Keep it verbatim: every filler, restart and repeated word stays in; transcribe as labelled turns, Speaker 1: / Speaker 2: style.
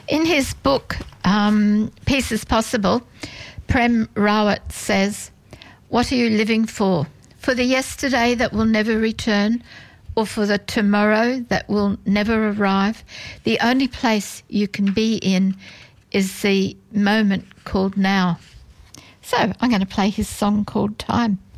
Speaker 1: In his book, um, Peace is Possible, Prem Rawat says, "What are you living for? For the yesterday that will never return, or for the tomorrow that will never arrive? The only place you can be in is the moment called now." So I'm going to play his song called Time.